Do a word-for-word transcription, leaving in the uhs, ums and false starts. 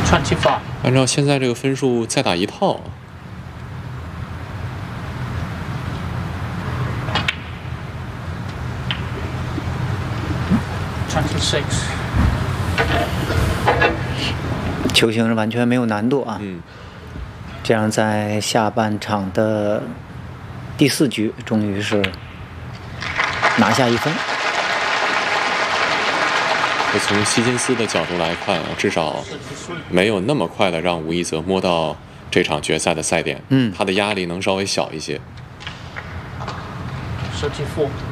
twenty-five。 按照现在这个分数，再打一套。 twenty-six。 球形是完全没有难度啊。 嗯。 这样在下半场的第四局，终于是拿下一分。 从希金斯的角度来看啊，至少没有那么快的让吴一泽摸到这场决赛的赛点， 嗯， 他的压力能稍微小一些。 thirty-four。